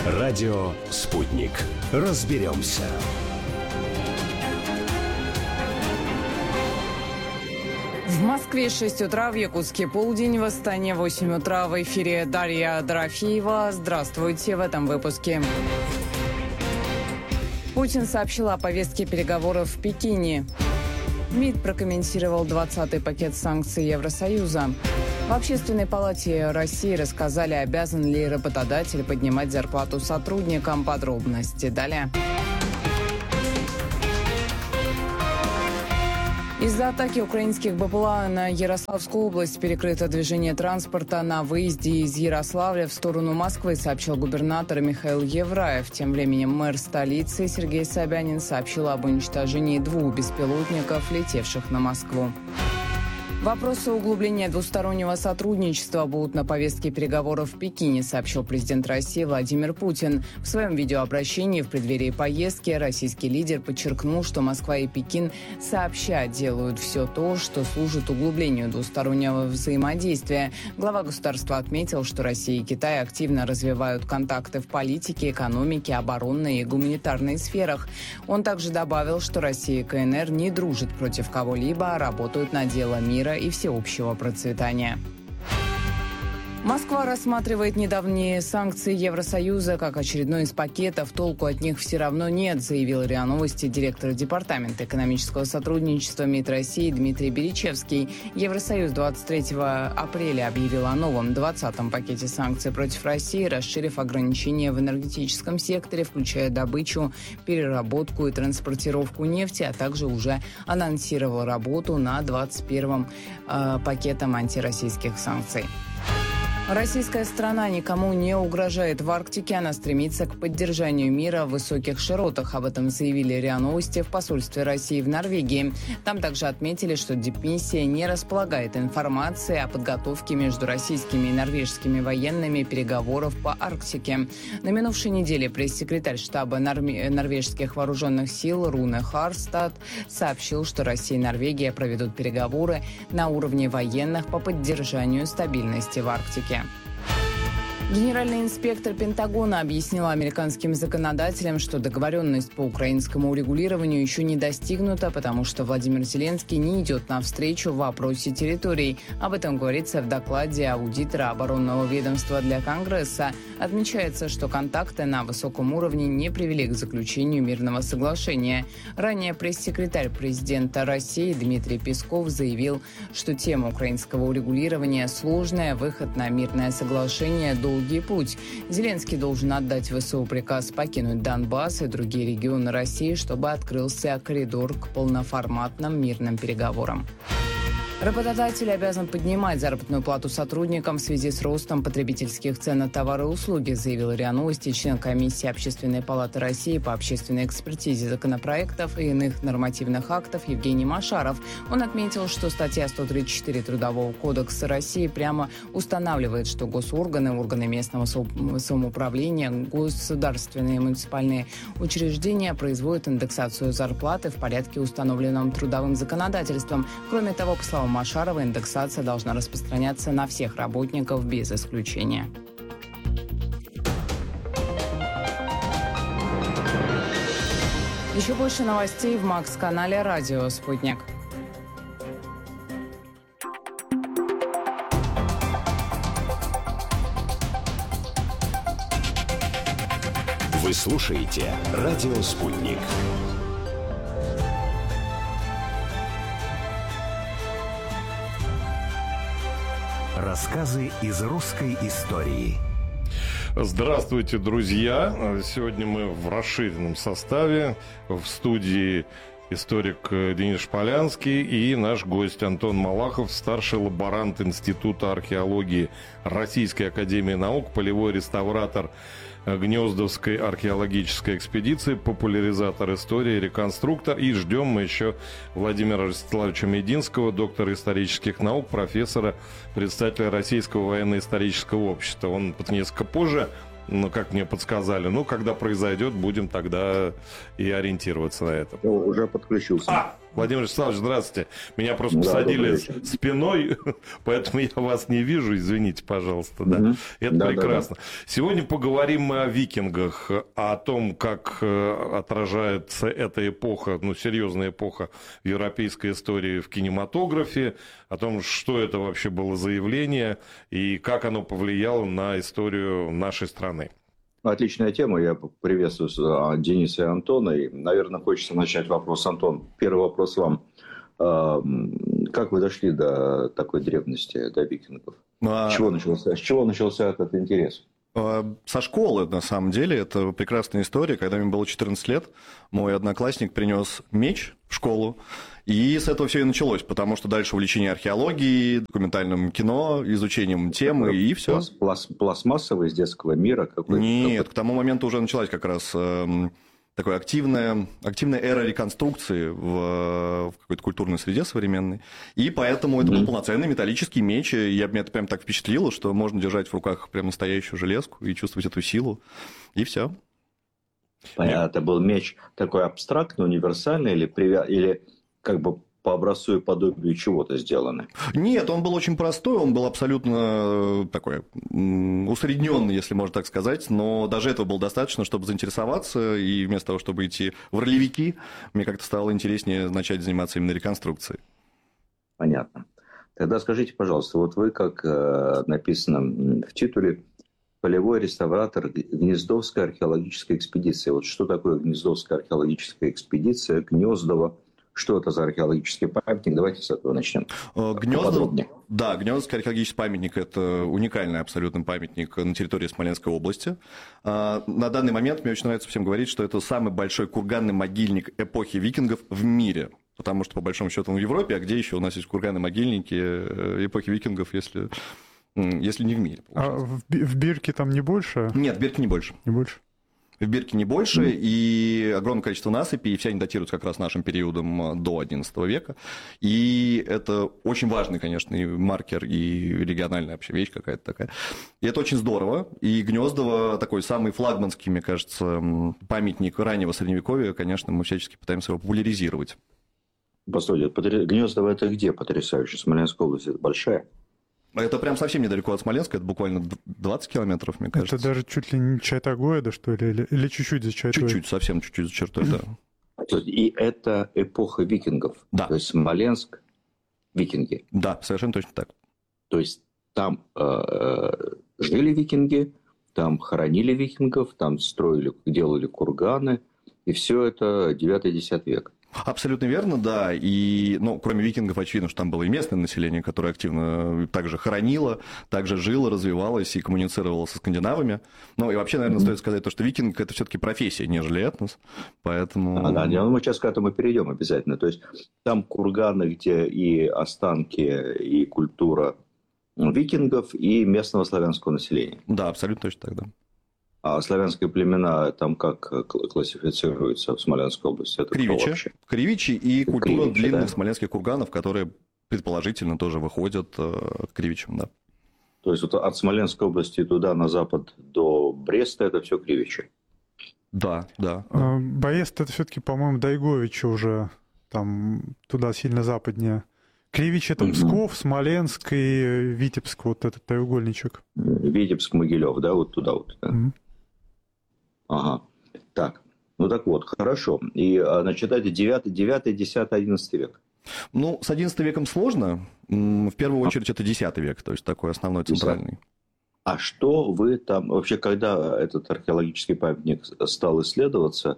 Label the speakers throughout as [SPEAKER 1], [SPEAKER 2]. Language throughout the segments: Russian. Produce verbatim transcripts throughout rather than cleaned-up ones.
[SPEAKER 1] Радио «Спутник». Разберемся.
[SPEAKER 2] В Москве шесть утра, в Якутске полдень, в Астане восемь утра. В эфире Дарья Дорофеева. Здравствуйте в этом выпуске. Путин сообщил о повестке переговоров в Пекине. МИД прокомментировал двадцатый пакет санкций Евросоюза. В Общественной палате России рассказали, обязан ли работодатель поднимать зарплату сотрудникам. Подробности далее. Из-за атаки украинских БПЛА на Ярославскую область перекрыто движение транспорта на выезде из Ярославля в сторону Москвы, сообщил губернатор Михаил Евраев. Тем временем мэр столицы Сергей Собянин сообщил об уничтожении двух беспилотников, летевших на Москву. Вопросы углубления двустороннего сотрудничества будут на повестке переговоров в Пекине, сообщил президент России Владимир Путин. В своем видеообращении в преддверии поездки российский лидер подчеркнул, что Москва и Пекин сообща делают все то, что служит углублению двустороннего взаимодействия. Глава государства отметил, что Россия и Китай активно развивают контакты в политике, экономике, оборонной и гуманитарной сферах. Он также добавил, что Россия и КНР не дружат против кого-либо, а работают на дело мира и всеобщего процветания. Москва рассматривает недавние санкции Евросоюза как очередной из пакетов. Толку от них все равно нет, заявил РИА Новости директор Департамента экономического сотрудничества МИД России Дмитрий Беричевский. Евросоюз двадцать третьего апреля объявил о новом двадцатом пакете санкций против России, расширив ограничения в энергетическом секторе, включая добычу, переработку и транспортировку нефти, а также уже анонсировал работу над двадцать первым э, пакетом антироссийских санкций. Российская страна никому не угрожает в Арктике, она стремится к поддержанию мира в высоких широтах. Об этом заявили РИА Новости в посольстве России в Норвегии. Там также отметили, что дипмиссия не располагает информацией о подготовке между российскими и норвежскими военными переговоров по Арктике. На минувшей неделе пресс-секретарь штаба норме- норвежских вооруженных сил Руне Харстад сообщил, что Россия и Норвегия проведут переговоры на уровне военных по поддержанию стабильности в Арктике. Генеральный инспектор Пентагона объяснила американским законодателям, что договоренность по украинскому урегулированию еще не достигнута, потому что Владимир Зеленский не идет навстречу в вопросе территорий. Об этом говорится в докладе аудитора оборонного ведомства для Конгресса. Отмечается, что контакты на высоком уровне не привели к заключению мирного соглашения. Ранее пресс-секретарь президента России Дмитрий Песков заявил, что тема украинского урегулирования сложная, выход на мирное соглашение долгий путь. Зеленский должен отдать ВСУ приказ покинуть Донбасс и другие регионы России, чтобы открылся коридор к полноформатным мирным переговорам. Работодатель обязан поднимать заработную плату сотрудникам в связи с ростом потребительских цен на товары и услуги, заявил РИА Новости член комиссии Общественной палаты России по общественной экспертизе законопроектов и иных нормативных актов Евгений Машаров. Он отметил, что статья сто тридцать четыре Трудового кодекса России прямо устанавливает, что госорганы, органы местного самоуправления, государственные и муниципальные учреждения производят индексацию зарплаты в порядке, установленном трудовым законодательством. Кроме того, по словам Машарова, индексация должна распространяться на всех работников без исключения. Еще больше новостей в Макс-канале «Радио Спутник».
[SPEAKER 1] Вы слушаете «Радио Спутник». Рассказы из русской истории.
[SPEAKER 3] Здравствуйте, друзья! Сегодня мы в расширенном составе. В студии историк Денис Шполянский и наш гость Антон Малахов, старший лаборант Института археологии Российской академии наук, полевой реставратор Гнездовской археологической экспедиции, популяризатор истории, реконструктор. И ждем мы еще Владимира Ростиславовича Мединского, доктора исторических наук, профессора, представителя Российского военно-исторического общества. Он несколько позже, ну, как мне подсказали, ну, когда произойдет, будем тогда и ориентироваться на это.
[SPEAKER 4] Ну, уже подключился.
[SPEAKER 3] А, Владимир Вячеславович, здравствуйте. Меня просто
[SPEAKER 4] Да,
[SPEAKER 3] посадили спиной, поэтому я вас не вижу, извините, пожалуйста. Да. Угу. Это да, прекрасно. Да, да. Сегодня поговорим мы о викингах, о том, как отражается эта эпоха, ну, серьезная эпоха в европейской истории в кинематографе, о том, что это вообще было за явление и как оно повлияло на историю нашей страны.
[SPEAKER 4] Отличная тема. Я приветствую Дениса и Антона. И, наверное, хочется начать вопрос. Антон, первый вопрос вам. Как вы дошли до такой древности, до викингов? А... С чего начался, с чего начался этот интерес?
[SPEAKER 5] Со школы, на самом деле. Это прекрасная история. Когда мне было четырнадцать лет, мой одноклассник принес меч в школу. И с этого все и началось, потому что дальше увлечение археологией, документальным кино, изучением темы и все.
[SPEAKER 4] Пласт, пласт, пластмассовый из детского мира какой-то?
[SPEAKER 5] Нет,
[SPEAKER 4] какой-то...
[SPEAKER 5] к тому моменту уже началась как раз э, такая активная, активная эра реконструкции в, в какой-то культурной среде современной. И поэтому это был полноценный металлический меч. И я, меня это прям так впечатлило, что можно держать в руках прям настоящую железку и чувствовать эту силу. И все.
[SPEAKER 4] Понятно, это был меч такой абстрактный, универсальный или, привя... или как бы по образцу и подобию чего-то сделаны?
[SPEAKER 5] Нет, он был очень простой, он был абсолютно такой усредненный, если можно так сказать, но даже этого было достаточно, чтобы заинтересоваться, и вместо того, чтобы идти в ролевики, мне как-то стало интереснее начать заниматься именно реконструкцией.
[SPEAKER 4] Понятно. Тогда скажите, пожалуйста, вот вы, как написано в титуле, полевой реставратор Гнездовской археологической экспедиции. Вот что такое Гнездовская археологическая экспедиция, Гнездово? Что это за археологический памятник? Давайте с этого начнем.
[SPEAKER 5] Гнездово, да, Гнездовский археологический памятник – это уникальный абсолютно памятник на территории Смоленской области. На данный момент мне очень нравится всем говорить, что это самый большой курганный могильник эпохи викингов в мире. Потому что, по большому счету, он в Европе, а где еще у нас есть курганные могильники эпохи викингов, если, если не в мире?
[SPEAKER 6] А в, в Бирке там не больше?
[SPEAKER 5] Нет, в Бирке не больше.
[SPEAKER 6] Не больше.
[SPEAKER 5] В Бирке не больше, mm. и огромное количество насыпей, и все они датируются как раз нашим периодом до одиннадцатого века. И это очень важный, конечно, и маркер, и региональная вообще вещь какая-то такая. И это очень здорово. И Гнездово такой самый флагманский, мне кажется, памятник раннего Средневековья. Конечно, мы всячески пытаемся его популяризировать.
[SPEAKER 4] Постойте, Гнездово это где потрясающе? Смоленская область, это большая?
[SPEAKER 5] Это прям совсем недалеко от Смоленска, это буквально двадцать километров, мне кажется.
[SPEAKER 6] Это даже чуть ли не Чайтагоя, да, что ли? Или, или чуть-чуть за Чайтой?
[SPEAKER 5] Чуть-чуть, совсем чуть-чуть за чертой, да.
[SPEAKER 4] И это эпоха викингов?
[SPEAKER 5] Да.
[SPEAKER 4] То есть Смоленск, викинги?
[SPEAKER 5] Да, совершенно точно так.
[SPEAKER 4] То есть там э, жили викинги, там хоронили викингов, там строили, делали курганы, и все это девятый-десятый век?
[SPEAKER 5] Абсолютно верно, да. И, ну, кроме викингов, очевидно, что там было и местное население, которое активно также хоронило, также жило, развивалось и коммуницировало со скандинавами. Ну, и вообще, наверное, mm-hmm. стоит сказать то, что викинг – это все-таки профессия, нежели этнос. Поэтому…
[SPEAKER 4] А, да, мы сейчас к этому перейдем обязательно. То есть там курганы, где и останки, и культура викингов, и местного славянского населения.
[SPEAKER 5] Да, абсолютно точно так, да.
[SPEAKER 4] А славянские племена там как классифицируются в Смоленской области? Это
[SPEAKER 5] Кривичи. Кривичи и культура
[SPEAKER 4] Кривичи,
[SPEAKER 5] длинных
[SPEAKER 4] да?
[SPEAKER 5] смоленских курганов, которые предположительно тоже выходят к Кривичам, да.
[SPEAKER 4] То есть вот от Смоленской области туда на запад до Бреста это все Кривичи?
[SPEAKER 5] Да, да.
[SPEAKER 6] А, Брест это все-таки, по-моему, Дайговичи уже там туда сильно западнее. Кривичи это Псков, Смоленск и Витебск, вот этот треугольничек.
[SPEAKER 4] Витебск, Могилев, да, вот туда вот. Да? Mm-hmm. Ага. Так, ну так вот, хорошо. И, значит, это девятый, девятый, десятый, одиннадцатый век.
[SPEAKER 5] Ну, с одиннадцатым веком сложно. В первую очередь это десятый век, то есть такой основной центральный.
[SPEAKER 4] А что вы там, вообще, когда этот археологический памятник стал исследоваться,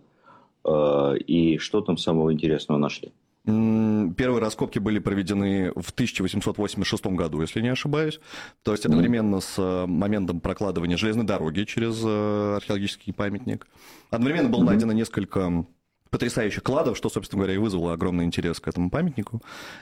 [SPEAKER 4] и что там самого интересного нашли?
[SPEAKER 5] Первые раскопки были проведены в тысяча восемьсот восемьдесят шестом году, если не ошибаюсь. То есть одновременно с моментом прокладывания железной дороги через археологический памятник. Одновременно было найдено несколько потрясающих кладов, что, собственно говоря, и вызвало огромный интерес к этому памятнику.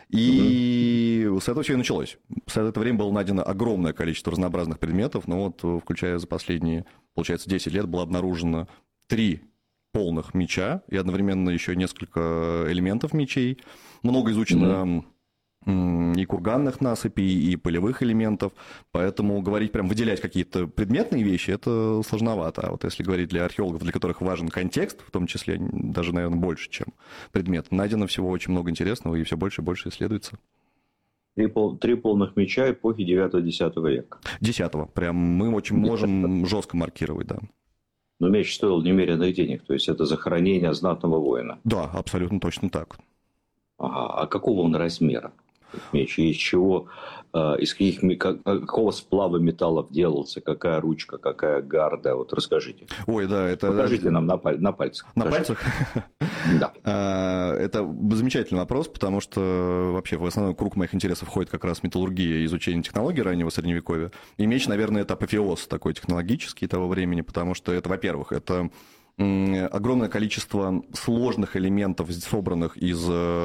[SPEAKER 5] И с этого все и началось. В это время было найдено огромное количество разнообразных предметов, но вот, включая за последние, получается, десять лет, было обнаружено три полных меча и одновременно еще несколько элементов мечей. Много изучено mm-hmm. и курганных насыпей, и полевых элементов, поэтому говорить, прям выделять какие-то предметные вещи, это сложновато. А вот если говорить для археологов, для которых важен контекст, в том числе даже, наверное, больше, чем предмет, найдено всего очень много интересного, и все больше и больше исследуется.
[SPEAKER 4] Три, пол, три полных меча эпохи девятого-десятого века.
[SPEAKER 5] Десятого. Прям мы очень можем жестко маркировать, да.
[SPEAKER 4] Но меч стоил немеренных денег, то есть это захоронение знатного воина.
[SPEAKER 5] Да, абсолютно точно так.
[SPEAKER 4] Ага. А какого он размера? Меч, и из чего, э, из каких, как, какого сплава металлов делался, какая ручка, какая гарда, вот расскажите.
[SPEAKER 5] Ой, да, это...
[SPEAKER 4] Покажите нам на, паль... на пальцах.
[SPEAKER 5] На
[SPEAKER 4] Покажите.
[SPEAKER 5] пальцах?
[SPEAKER 4] Да.
[SPEAKER 5] Это замечательный вопрос, потому что вообще в основной круг моих интересов входит как раз металлургия и изучение технологий раннего Средневековья. И меч, наверное, это апофеоз такой технологический того времени, потому что это, во-первых, это огромное количество сложных элементов, собранных из...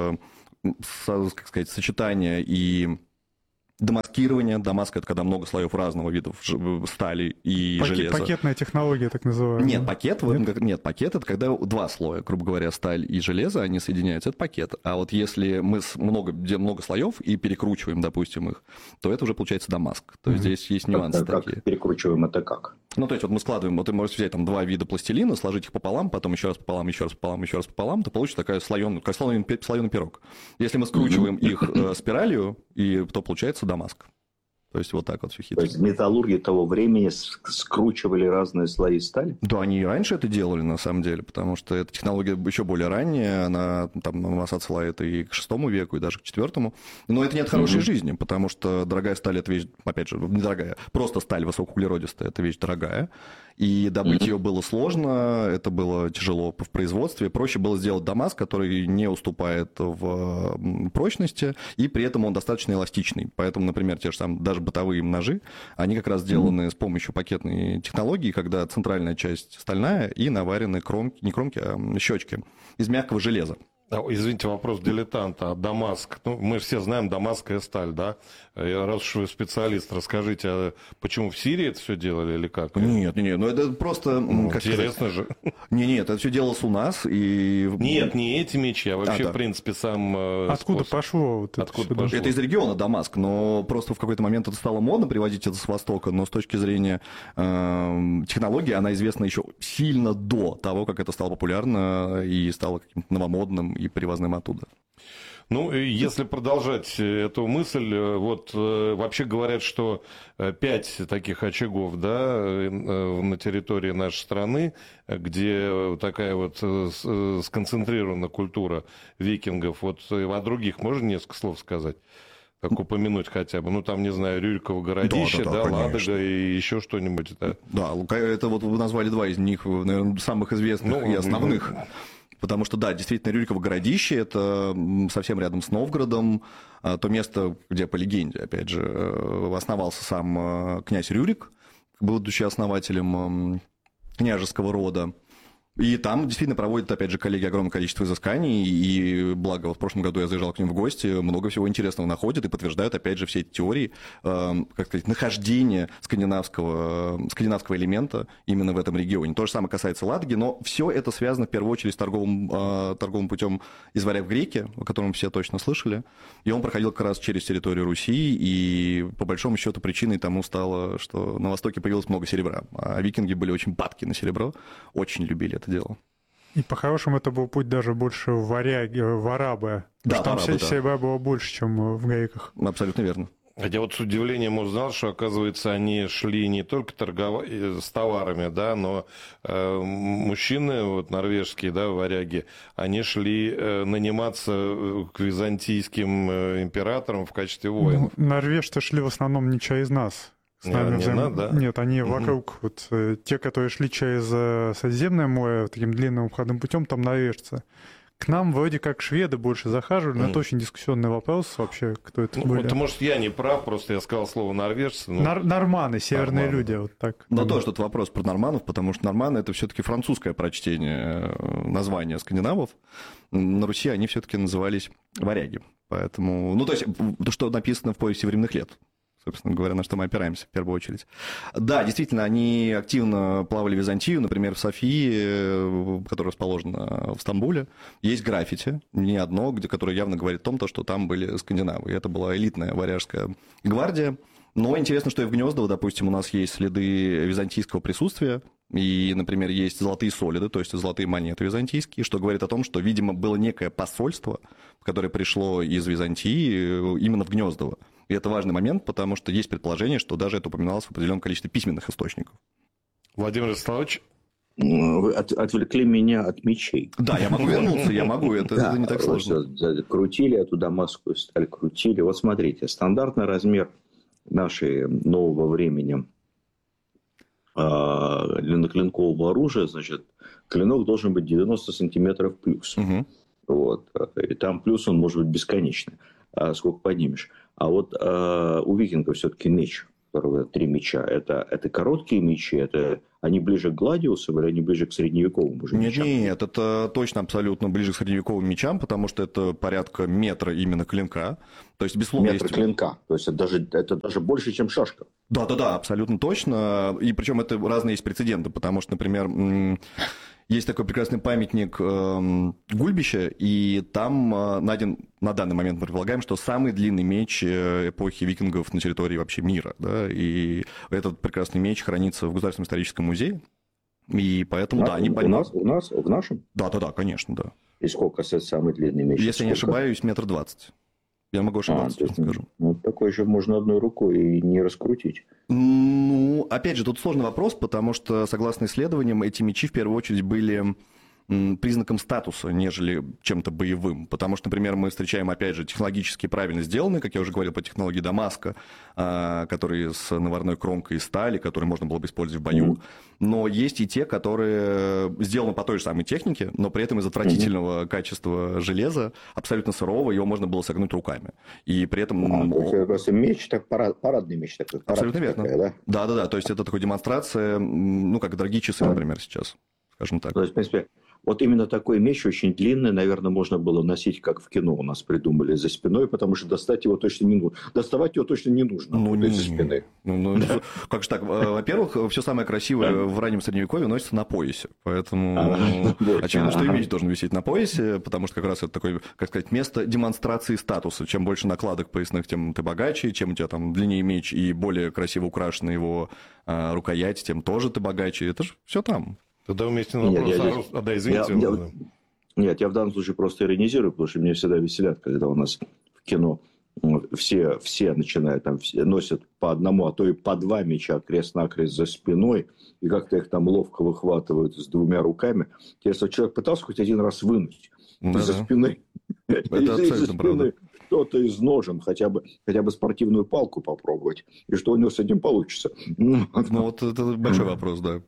[SPEAKER 5] как сказать, сочетание и демаскирование. Дамаск — это когда много слоев разного вида стали и
[SPEAKER 6] Пакет,
[SPEAKER 5] железа.
[SPEAKER 6] Пакетная технология, так называемая.
[SPEAKER 5] Нет, пакет, нет? нет, пакет — это когда два слоя, грубо говоря, сталь и железо, они соединяются, это пакет. А вот если мы много, много слоев и перекручиваем, допустим, их, то это уже получается Дамаск. То есть mm-hmm. здесь есть нюансы
[SPEAKER 4] как,
[SPEAKER 5] такие.
[SPEAKER 4] Как перекручиваем это как?
[SPEAKER 5] Ну, то есть вот мы складываем, вот вы можете взять там два вида пластилина, сложить их пополам, потом еще раз пополам, еще раз пополам, еще раз пополам, то получится такая слоеный, как слоеный, слоеный пирог. Если мы скручиваем их э, спиралью, и, то получается Дамаск. То есть вот так вот все хитро.
[SPEAKER 4] То есть металлурги того времени скручивали разные слои стали?
[SPEAKER 5] Да, они и раньше это делали, на самом деле, потому что эта технология еще более ранняя, она там нас отсылает и к шестому веку, и даже к четвертому. Но это не от хорошей mm-hmm. жизни, потому что дорогая сталь — это вещь, опять же, недорогая, просто сталь высокоуглеродистая — это вещь дорогая, и добыть mm-hmm. ее было сложно, это было тяжело в производстве. Проще было сделать Дамаск, который не уступает в прочности, и при этом он достаточно эластичный. Поэтому, например, те же самые даже бытовые ножи, они как раз сделаны mm-hmm. с помощью пакетной технологии, когда центральная часть стальная и наварены кромки, не кромки, а щечки из мягкого железа.
[SPEAKER 3] Извините, вопрос дилетанта. А Дамаск? Ну, мы все знаем дамасская сталь, да? Раз уж вы специалист, расскажите, а почему в Сирии это все делали или как?
[SPEAKER 5] Нет, нет, нет, ну это просто...
[SPEAKER 3] Ну,
[SPEAKER 5] как
[SPEAKER 3] интересно
[SPEAKER 5] сказать?
[SPEAKER 3] же.
[SPEAKER 5] Нет, нет, это все делалось у нас и...
[SPEAKER 3] Нет, не эти мечи, а вообще,
[SPEAKER 5] а, да.
[SPEAKER 3] в принципе, сам
[SPEAKER 6] Откуда
[SPEAKER 3] способ.
[SPEAKER 6] пошло? Вот
[SPEAKER 3] Откуда
[SPEAKER 6] это
[SPEAKER 3] пошло?
[SPEAKER 5] Это из региона Дамаск, но просто в какой-то момент это стало модно привозить это с Востока, но с точки зрения э, технологии она известна еще сильно до того, как это стало популярно и стало каким-то новомодным и привозным оттуда.
[SPEAKER 3] Ну, если продолжать эту мысль, вот вообще говорят, что пять таких очагов, да, на территории нашей страны, где такая вот сконцентрирована культура викингов, вот о других можно несколько слов сказать? Как упомянуть хотя бы, ну там, не знаю, Рюриково городище, да, да, да, да Ладога и еще что-нибудь. Да.
[SPEAKER 5] да, это вот вы назвали два из них, наверное, самых известных ну, и основных. Ну, Потому что, да, действительно, Рюриково городище – это совсем рядом с Новгородом, то место, где, по легенде, опять же, основался сам князь Рюрик, будучи основателем княжеского рода. И там действительно проводят, опять же, коллеги огромное количество изысканий, и благо, вот в прошлом году я заезжал к ним в гости, много всего интересного находят и подтверждают, опять же, все эти теории, э, как сказать, нахождения скандинавского, э, скандинавского элемента именно в этом регионе. То же самое касается Ладоги, но все это связано в первую очередь с торговым, э, торговым путем из Варяг в Греки, о котором все точно слышали, и он проходил как раз через территорию Руси, и по большому счету причиной тому стало, что на Востоке появилось много серебра, а викинги были очень падки на серебро, очень любили это дело.
[SPEAKER 6] И по-хорошему это был путь даже больше в варяги, в арабы.
[SPEAKER 5] Да,
[SPEAKER 6] там
[SPEAKER 5] арабы,
[SPEAKER 6] серебра
[SPEAKER 5] да.
[SPEAKER 6] было больше, чем в греках.
[SPEAKER 5] Абсолютно верно.
[SPEAKER 3] Я вот с удивлением узнал, что, оказывается, они шли не только торговать с товарами, да, но э, мужчины вот, норвежские, да, варяги, они шли э, наниматься к византийским э, императорам в качестве воинов.
[SPEAKER 6] Ну, норвежцы шли в основном не через нас. С нами
[SPEAKER 3] не,
[SPEAKER 6] взаим...
[SPEAKER 3] не надо, да?
[SPEAKER 6] Нет, они
[SPEAKER 3] угу.
[SPEAKER 6] вокруг, вот, те, которые шли через Средиземное море таким длинным обходным путем, там норвежцы. К нам вроде как шведы больше захаживали, но mm. это очень дискуссионный вопрос вообще, кто это
[SPEAKER 3] ну,
[SPEAKER 6] были.
[SPEAKER 3] Это, может, я не прав, просто я сказал слово норвежцы. Но...
[SPEAKER 6] Нар- норманы, северные норманы. Люди, вот так.
[SPEAKER 5] Но тоже тут вопрос про норманов, потому что норманы — это все-таки французское прочтение названия скандинавов. На Руси они все-таки назывались варяги. Поэтому, ну, то есть, то, что написано в повести временных лет. собственно говоря, на что мы опираемся в первую очередь. Да, действительно, они активно плавали в Византию, например, в Софии, которая расположена в Стамбуле, есть граффити, не одно, где, которое явно говорит о том, что там были скандинавы. И это была элитная варяжская гвардия. Но интересно, что и в Гнездово, допустим, у нас есть следы византийского присутствия, и, например, есть золотые солиды, то есть золотые монеты византийские, что говорит о том, что, видимо, было некое посольство, которое пришло из Византии именно в Гнездово. И это важный момент, потому что есть предположение, что даже это упоминалось в определенном количестве письменных источников.
[SPEAKER 3] Владимир Вячеславович?
[SPEAKER 4] Вы от, отвлекли меня от мечей.
[SPEAKER 5] Да, я могу вернуться, я могу, это,
[SPEAKER 4] да,
[SPEAKER 5] это не так сложно.
[SPEAKER 4] Крутили эту дамасскую сталь, крутили. Вот смотрите, стандартный размер нашей нового времени длинноклинкового оружия, значит, клинок должен быть девяносто сантиметров плюс. Угу. Вот. И там плюс он может быть бесконечный, сколько поднимешь. А вот а, у викингов все-таки меч, у которого три меча. Это, это короткие мечи, это они ближе к гладиусам или они ближе к средневековым уже
[SPEAKER 5] нет,
[SPEAKER 4] мечам?
[SPEAKER 5] Нет, это точно абсолютно ближе к средневековым мечам, потому что это порядка метра именно клинка. То есть, безусловно,
[SPEAKER 4] метр
[SPEAKER 5] есть...
[SPEAKER 4] клинка, то есть это даже, это даже больше, чем шашка.
[SPEAKER 5] Да-да-да, абсолютно точно. И причем это разные есть прецеденты, потому что, например, есть такой прекрасный памятник Гульбища, и там найден, на данный момент мы предполагаем, что самый длинный меч эпохи викингов на территории вообще мира. Да? И этот прекрасный меч хранится в Государственном историческом музее. И поэтому,
[SPEAKER 4] а,
[SPEAKER 5] да, они...
[SPEAKER 4] У нас, у нас, в нашем?
[SPEAKER 5] Да-да-да, конечно, да.
[SPEAKER 4] И сколько самый длинный меч?
[SPEAKER 5] Если
[SPEAKER 4] сколько?
[SPEAKER 5] не ошибаюсь, метр двадцать. Я могу ошибаться,
[SPEAKER 4] а,
[SPEAKER 5] скажу.
[SPEAKER 4] Ну, такой же можно одной рукой и не раскрутить.
[SPEAKER 5] Ну, опять же, тут сложный вопрос, потому что, согласно исследованиям, эти мечи в первую очередь были признаком статуса, нежели чем-то боевым. Потому что, например, мы встречаем, опять же, технологически правильно сделанные, как я уже говорил, по технологии Дамаска, которые с наварной кромкой из стали, которые можно было бы использовать в бою. Mm-hmm. Но есть и те, которые сделаны по той же самой технике, но при этом из отвратительного mm-hmm. качества железа, абсолютно сырого, его можно было согнуть руками. И при этом...
[SPEAKER 4] А, то есть это просто меч, так, парад, парадный меч такой.
[SPEAKER 5] Абсолютно верно.
[SPEAKER 4] Такая, да?
[SPEAKER 5] Да-да-да, то есть это такая демонстрация, ну, как дорогие часы, например, сейчас, скажем так.
[SPEAKER 4] То есть, в принципе, вот именно такой меч очень длинный, наверное, можно было носить, как в кино у нас придумали, за спиной, потому что достать его точно не нужно. Доставать его точно не нужно.
[SPEAKER 5] Ну, не,
[SPEAKER 4] за спины.
[SPEAKER 5] Ну, ну, да. Как же так? Во-первых, все самое красивое в раннем Средневековье носится на поясе. Поэтому а, очевидно, что и меч должен висеть на поясе, потому что как раз это такое, как сказать, место демонстрации статуса. Чем больше накладок поясных, тем ты богаче. Чем у тебя там длиннее меч и более красиво украшена его а, рукоять, тем тоже ты богаче. Это же все там.
[SPEAKER 3] Тогда вместе на вопрос. Нет, я, а, да, извините.
[SPEAKER 4] Я, я, нет, я в данном случае просто иронизирую, потому что меня всегда веселят, когда у нас в кино все, все начинают, там, все носят по одному, а то и по два меча крест-накрест за спиной, и как-то их там ловко выхватывают с двумя руками. Интересно, человек пытался хоть один раз вынуть
[SPEAKER 5] да,
[SPEAKER 4] из-за
[SPEAKER 5] да.
[SPEAKER 4] спины.
[SPEAKER 5] Это абсолютно правда.
[SPEAKER 4] Кто-то из ножен, хотя бы, хотя бы спортивную палку попробовать, и что у него с этим получится.
[SPEAKER 5] Ну, вот это большой вопрос, да.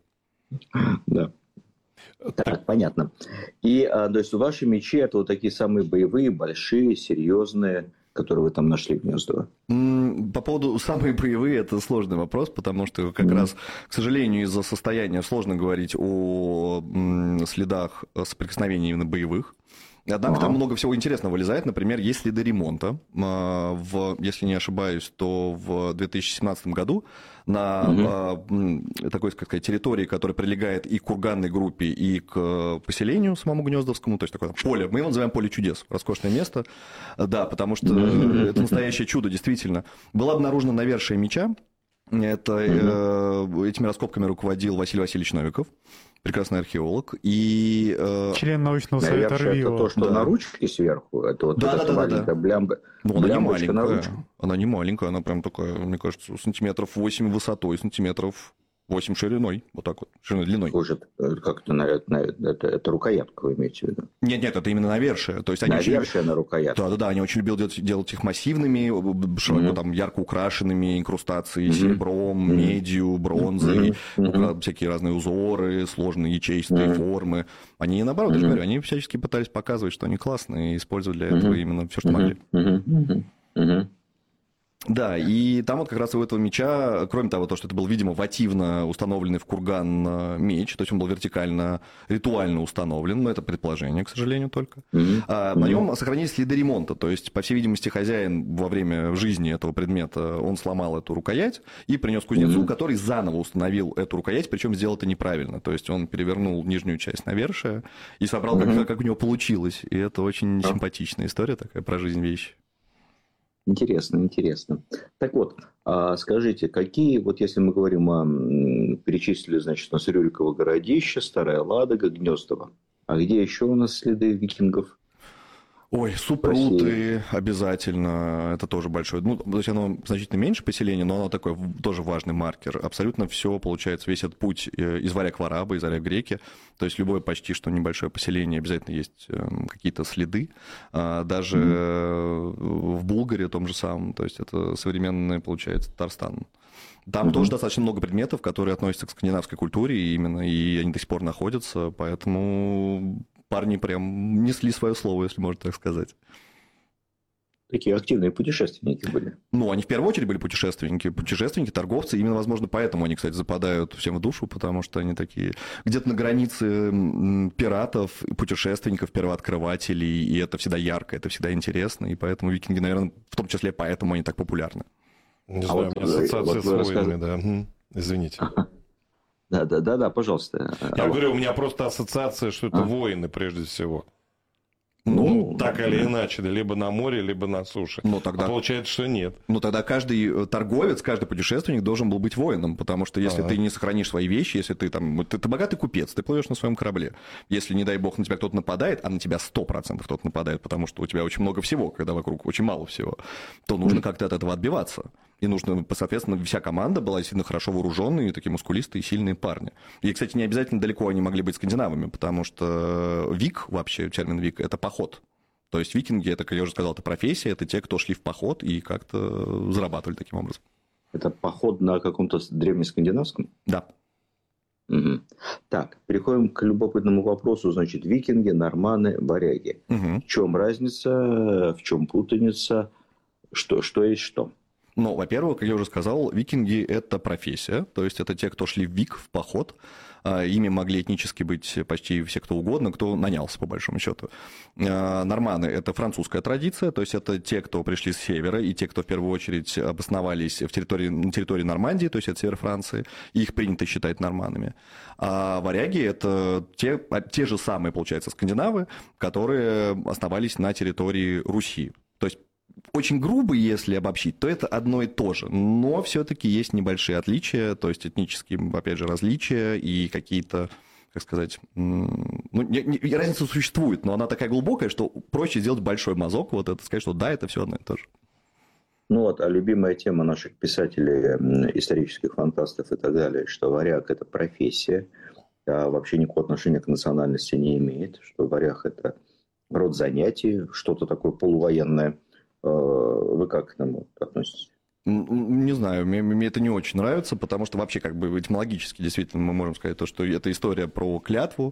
[SPEAKER 4] Да. Так, понятно. И, а, то есть, ваши мечи – это вот такие самые боевые, большие, серьезные, которые вы там нашли в Гнездово?
[SPEAKER 5] По поводу самые боевые – это сложный вопрос, потому что как mm-hmm. раз, к сожалению, из-за состояния сложно говорить о следах соприкосновений именно боевых. Однако ага. там много всего интересного вылезает. Например, есть следы ремонта. В, если не ошибаюсь, то в две тысячи семнадцатом году на угу. такой, как сказать, территории, которая прилегает и к курганной группе, и к поселению самому Гнездовскому, то есть такое поле, мы его называем поле чудес, роскошное место, да, потому что это настоящее чудо, действительно. Было обнаружено навершие меча. Это, угу. э, этими раскопками руководил Василий Васильевич Новиков, прекрасный археолог. И, э...
[SPEAKER 6] член научного совета РВИО.
[SPEAKER 4] Это то, что да. на ручке сверху, это вот
[SPEAKER 5] да,
[SPEAKER 4] эта
[SPEAKER 5] да,
[SPEAKER 4] маленькая
[SPEAKER 5] да, да.
[SPEAKER 4] блямба,
[SPEAKER 5] ну, она не
[SPEAKER 4] маленькая. На ручку.
[SPEAKER 5] Она не маленькая, она прям такая, мне кажется, сантиметров восемь высотой, сантиметров восемь шириной, вот так вот, шириной, длиной.
[SPEAKER 4] Слушай, как это, на, это, это рукоятка вы имеете в виду?
[SPEAKER 5] Нет, нет, это именно навершие. То есть они
[SPEAKER 4] навершие
[SPEAKER 5] очень...
[SPEAKER 4] на рукоятке.
[SPEAKER 5] Да, да, да, они очень любили делать, делать их массивными, широко, mm-hmm. там, ярко украшенными, инкрустацией, mm-hmm. серебром, mm-hmm. медью, бронзой, mm-hmm. всякие разные узоры, сложные ячеистые mm-hmm. формы. Они, наоборот, mm-hmm. я же говорю, они всячески пытались показывать, что они классные, и использовали для этого mm-hmm. именно все, что могли.
[SPEAKER 4] Mm-hmm. Mm-hmm.
[SPEAKER 5] Да, и там вот как раз у этого меча, кроме того, то, что это был, видимо, вативно установленный в курган меч, то есть он был вертикально, ритуально установлен, но это предположение, к сожалению, только. Mm-hmm. А, на нем сохранились следы ремонта, то есть, по всей видимости, хозяин во время жизни этого предмета, он сломал эту рукоять и принес кузнецу, mm-hmm. который заново установил эту рукоять, причем сделал это неправильно, то есть он перевернул нижнюю часть навершия и собрал, mm-hmm. как, как у него получилось, и это очень mm-hmm. симпатичная история такая про жизнь вещи.
[SPEAKER 4] Интересно, интересно. Так вот, а скажите, какие, вот если мы говорим о, перечислили, значит, у нас Рюриково городище, Старая Ладога, Гнездово, а где еще у нас следы викингов?
[SPEAKER 5] Ой, Супруты обязательно, это тоже большое. Ну, то есть оно значительно меньше поселения, но оно такой тоже важный маркер. Абсолютно все, получается, весь этот путь из Варяг в Арабы, из Араб в Греки. То есть любое почти что небольшое поселение обязательно есть какие-то следы. Даже mm-hmm. в Булгаре том же самом, то есть это современный, получается, Татарстан. Там mm-hmm. тоже достаточно много предметов, которые относятся к скандинавской культуре именно, и они до сих пор находятся, поэтому... Парни прям несли свое слово, если можно так сказать.
[SPEAKER 4] Такие активные путешественники были.
[SPEAKER 5] Ну, они в первую очередь были путешественники. Путешественники, торговцы. Именно, возможно, поэтому они, кстати, западают всем в душу, потому что они такие где-то на границе пиратов, путешественников, первооткрывателей. И это всегда ярко, это всегда интересно. И поэтому викинги, наверное, в том числе поэтому они так популярны.
[SPEAKER 3] Не а знаю, вот, у меня ассоциация вот с воинами, да. Извините.
[SPEAKER 4] Да, да, да, да, пожалуйста.
[SPEAKER 3] Я а говорю, вот... у меня просто ассоциация, что это а? воины прежде всего. Ну, ну так или иначе, либо на море, либо на суше.
[SPEAKER 5] Но тогда...
[SPEAKER 3] А получается, что нет.
[SPEAKER 5] Ну, тогда каждый торговец, каждый путешественник должен был быть воином, потому что если А-а. ты не сохранишь свои вещи, если ты там... Ты, ты богатый купец, ты плывешь на своем корабле. Если, не дай бог, на тебя кто-то нападает, а на тебя сто процентов кто-то нападает, потому что у тебя очень много всего, когда вокруг очень мало всего, то нужно как-то от этого отбиваться. И нужно, соответственно, вся команда была сильно хорошо вооруженные, такие мускулистые, сильные парни. И, кстати, не обязательно далеко они могли быть скандинавами, потому что вик, вообще термин вик, это поход. То есть викинги, это, как я уже сказал, это профессия, это те, кто шли в поход и как-то зарабатывали таким образом.
[SPEAKER 4] Это поход на каком-то древнескандинавском?
[SPEAKER 5] Да.
[SPEAKER 4] Угу. Так, переходим к любопытному вопросу. Значит, викинги, норманы, варяги.
[SPEAKER 5] Угу.
[SPEAKER 4] В чем разница, в чем путаница, что, что есть что?
[SPEAKER 5] Ну, во-первых, как я уже сказал, викинги – это профессия, то есть это те, кто шли в вик, в поход. Ими могли этнически быть почти все, кто угодно, кто нанялся, по большому счету. Норманы – это французская традиция, то есть это те, кто пришли с севера, и те, кто в первую очередь обосновались в территории, на территории Нормандии, то есть это север Франции, и их принято считать норманами. А варяги – это те, те же самые, получается, скандинавы, которые основались на территории Руси. То есть очень грубо, если обобщить, то это одно и то же, но все-таки есть небольшие отличия, то есть этнические, опять же, различия и какие-то, как сказать, ну, не, не, разница существует, но она такая глубокая, что проще сделать большой мазок, вот это сказать, что да, это все одно и то же.
[SPEAKER 4] Ну вот, а любимая тема наших писателей, исторических фантастов и так далее, что варяг – это профессия, а вообще никакого отношения к национальности не имеет, что варяг – это род занятий, что-то такое полувоенное. Вы как к этому относитесь?
[SPEAKER 5] Не знаю, мне, мне это не очень нравится, потому что вообще как бы этимологически действительно мы можем сказать то, что это история про клятву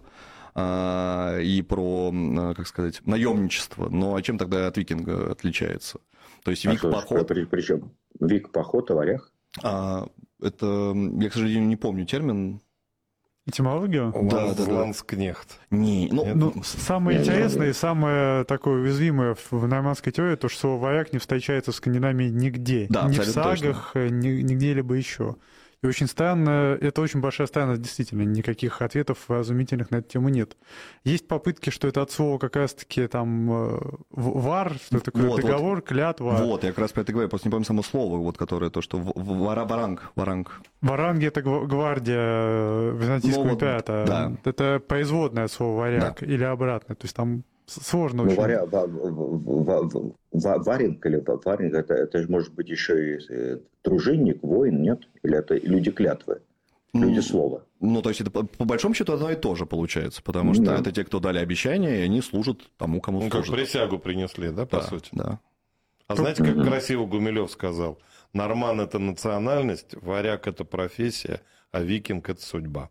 [SPEAKER 5] а, и про, как сказать, наемничество. Но а чем тогда от викинга отличается? То есть вик-поход... А
[SPEAKER 4] при, причем вик-поход, а варяг?
[SPEAKER 5] А, это, я, к сожалению, не помню термин.
[SPEAKER 6] Этимологию?
[SPEAKER 3] Да, да, Ланскнехт.
[SPEAKER 5] Не, ну,
[SPEAKER 6] ну, самое интересное и самое такое уязвимое в нормандской теории, то, что слово «варяг» не встречается в Скандинавии нигде.
[SPEAKER 5] Да,
[SPEAKER 6] ни в сагах, ни, нигде-либо еще. И очень странно, это очень большая странность, действительно, никаких ответов разумительных на эту тему нет. Есть попытки, что это от слова как раз-таки там вар, что такое вот, договор, вот, клятва.
[SPEAKER 5] Вот, я как раз про это говорю, просто не помню само слово, вот, которое то, что вара, варанг, варанг.
[SPEAKER 6] Варанги — это гвардия византийского ну, императора. Вот, да. Это производное слово варяг, да. Или обратно, то есть там сложно
[SPEAKER 4] ну,
[SPEAKER 6] очень.
[SPEAKER 4] Варя, ва, ва, ва, ва, варинг или варинг, это, это же может быть еще и дружинник, воин, нет? Или это люди клятвы, люди слова?
[SPEAKER 5] Ну, то есть это по, по большому счету одно и то же получается, потому что да. это те, кто дали обещание, и они служат тому, кому
[SPEAKER 3] ну,
[SPEAKER 5] служат.
[SPEAKER 3] Как присягу принесли, да, по
[SPEAKER 5] да,
[SPEAKER 3] сути?
[SPEAKER 5] Да.
[SPEAKER 3] А знаете, как красиво Гумилев сказал? Норман – это национальность, варяг – это профессия, а викинг – это судьба.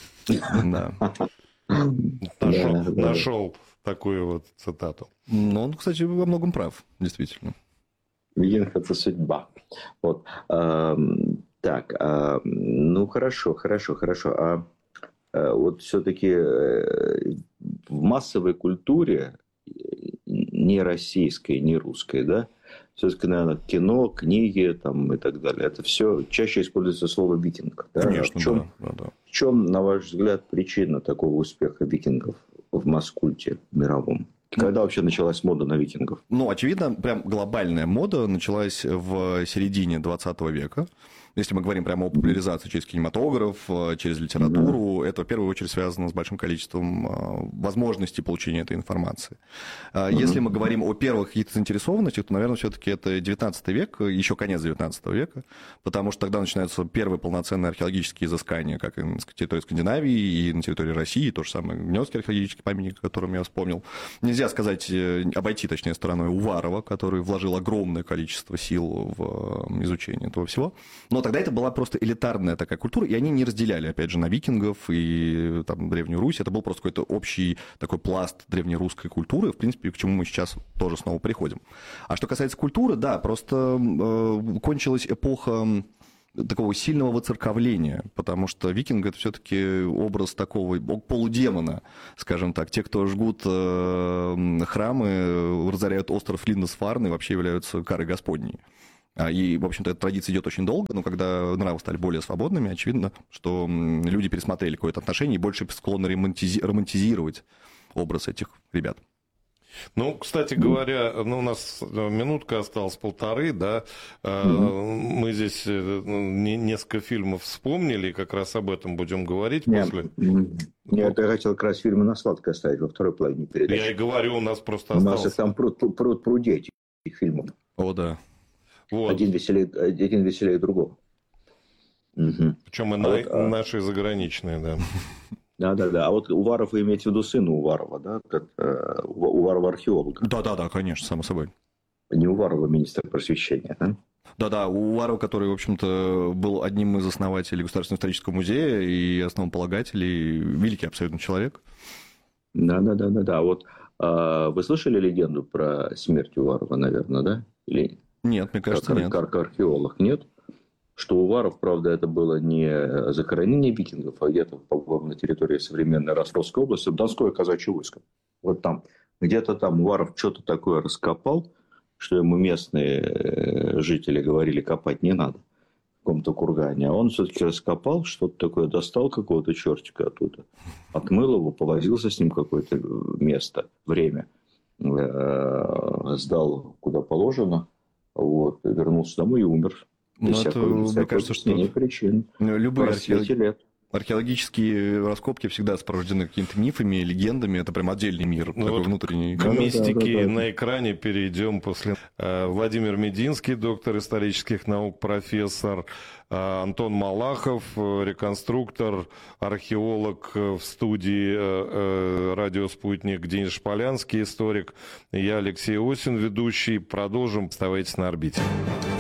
[SPEAKER 5] Да.
[SPEAKER 3] Нашел такую вот цитату.
[SPEAKER 5] Ну, он, кстати, во многом прав, действительно.
[SPEAKER 4] Викинг – это судьба. Вот. А, так, а, ну хорошо, хорошо, хорошо. А, а вот все-таки в массовой культуре, не российской, не русской, да, все-таки, наверное, кино, книги там, и так далее, это все чаще используется слово «викинг». Да?
[SPEAKER 5] Конечно,
[SPEAKER 4] в чем,
[SPEAKER 5] да, да, да.
[SPEAKER 4] В чем, на ваш взгляд, причина такого успеха викингов в масс-культе мировом? Когда вообще началась мода на викингов?
[SPEAKER 5] Ну, очевидно, прям глобальная мода началась в середине двадцатого века. Если мы говорим прямо о популяризации через кинематограф, через литературу, mm-hmm. это в первую очередь связано с большим количеством возможностей получения этой информации. Mm-hmm. Если мы говорим о первых каких-то заинтересованностях, то, наверное, все-таки это девятнадцатый век, еще конец девятнадцатого века, потому что тогда начинаются первые полноценные археологические изыскания, как и на территории Скандинавии, и на территории России, то же самое Гнездский археологический памятник, о котором я вспомнил. Нельзя сказать, обойти, точнее, стороной Уварова, который вложил огромное количество сил в изучение этого всего. Но тогда это была просто элитарная такая культура, и они не разделяли, опять же, на викингов и там, Древнюю Русь. Это был просто какой-то общий такой пласт древнерусской культуры, в принципе, к чему мы сейчас тоже снова приходим. А что касается культуры, да, просто э, кончилась эпоха такого сильного воцерковления, потому что викинг — это все-таки образ такого полудемона, скажем так. Те, кто жгут э, храмы, разоряют остров Линдесфарн и вообще являются карой Господней. И, в общем-то, эта традиция идет очень долго, но когда нравы стали более свободными, очевидно, что люди пересмотрели какое-то отношение и больше склонны романтизи- романтизировать образ этих ребят.
[SPEAKER 3] Ну, кстати говоря, ну, у нас минутка осталась, полторы, да, mm-hmm. мы здесь несколько фильмов вспомнили, как раз об этом будем говорить
[SPEAKER 4] Нет,
[SPEAKER 3] после.
[SPEAKER 4] Нет, я хотел как раз фильмы на сладкое оставить во второй половине передачи.
[SPEAKER 3] Я и говорю, у нас просто
[SPEAKER 4] у
[SPEAKER 3] осталось.
[SPEAKER 4] У нас там пруд, пруд, прудеть этих фильмов.
[SPEAKER 5] О, да.
[SPEAKER 3] Вот.
[SPEAKER 4] Один веселее, один веселее другого. Угу.
[SPEAKER 3] Причем и
[SPEAKER 4] а
[SPEAKER 3] на,
[SPEAKER 4] вот, а...
[SPEAKER 3] наши заграничные, да.
[SPEAKER 4] Да, да, да. А вот Уваров, вы имеете в виду сына Уварова, да? Как, э, Уварова археолога.
[SPEAKER 5] Да, да, да, конечно, само собой.
[SPEAKER 4] Не Уварова, министр просвещения, да?
[SPEAKER 5] Да, да, Уваров, который, в общем-то, был одним из основателей Государственного исторического музея и основополагателей, великий абсолютно человек.
[SPEAKER 4] Да, да, да, да, да. Вот э, вы слышали легенду про смерть Уварова, наверное, да? Или...
[SPEAKER 5] Нет, мне кажется,
[SPEAKER 4] как,
[SPEAKER 5] нет.
[SPEAKER 4] Как археолог, нет? Что Уваров, правда, это было не захоронение викингов, а где-то, по-моему, на территории современной Ростовской области, Донское казачье войско. Вот там, где-то там Уваров что-то такое раскопал, что ему местные жители говорили, копать не надо в каком-то кургане. А он все-таки раскопал, что-то такое, достал какого-то чертика оттуда, отмыл его, повозился с ним какое-то место, время, сдал куда положено, вот, вернулся домой и умер.
[SPEAKER 5] Ну, это, мне кажется, что
[SPEAKER 4] причин.
[SPEAKER 5] Любые археолог... археологические раскопки всегда сопровождены какими-то мифами, легендами. Это прям отдельный мир, ну, такой вот внутренний.
[SPEAKER 3] К мистике да, да, да, да. на экране перейдем после. Владимир Мединский, доктор исторических наук, профессор. Антон Малахов, реконструктор, археолог в студии «Радио Спутник», Денис Шполянский, историк. Я Алексей Осин, ведущий. Продолжим. Оставайтесь на орбите.